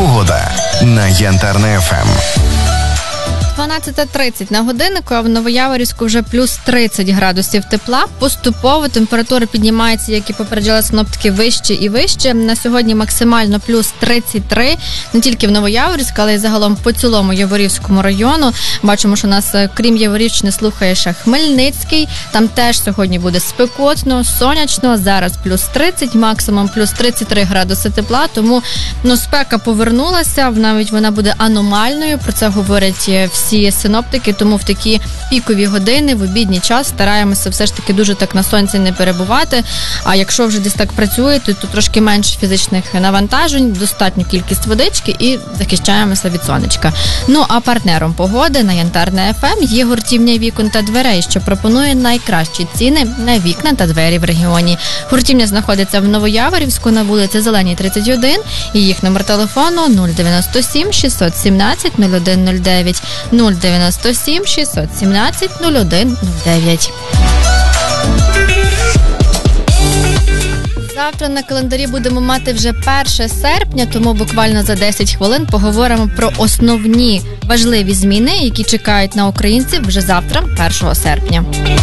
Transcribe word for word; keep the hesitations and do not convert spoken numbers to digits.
Погода на Янтарне еф ем. дванадцята тридцять на годиннику, а в Новояворівську вже плюс тридцять градусів тепла. Поступово температура піднімається, як і попереджали синоптики, вище і вище. На сьогодні максимально плюс тридцять три, не тільки в Новояворівську, але й загалом по цілому Яворівському району. Бачимо, що нас, крім Яворівщини, слухає ще Хмельницький. Там теж сьогодні буде спекотно, сонячно. Зараз плюс тридцять, максимум плюс тридцять три градуси тепла. Тому ну, спека повернулася, навіть вона буде аномальною. Про це говорять всі синоптики, тому в такі пікові години, в обідній час стараємося все ж таки дуже так на сонці не перебувати. А якщо вже десь так працюєте, то трошки менше фізичних навантажень, достатню кількість водички і захищаємося від сонечка. Ну, а партнером погоди на Янтарне еф ем є гуртівня вікон та дверей, що пропонує найкращі ціни на вікна та двері в регіоні. Гуртівня знаходиться в Новояворівську на вулиці Зеленій, тридцять один, і їх номер телефону нуль дев'яносто сім шістсот сімнадцять нуль один нуль дев'ять, нуль дев'яносто сім шістсот сімнадцять нуль один нуль дев'ять. Завтра на календарі будемо мати вже перше серпня, тому буквально за десять хвилин поговоримо про основні важливі зміни, які чекають на українців вже завтра, першого серпня.